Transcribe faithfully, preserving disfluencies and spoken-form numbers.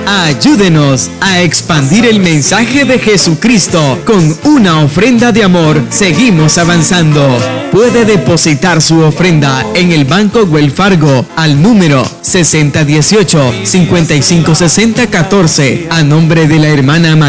Ayúdenos a expandir el mensaje de Jesucristo con una ofrenda de amor. Seguimos avanzando. Puede depositar su ofrenda en el Banco Wells Fargo al número sesenta dieciocho, cincuenta y cinco sesenta catorce a nombre de la hermana María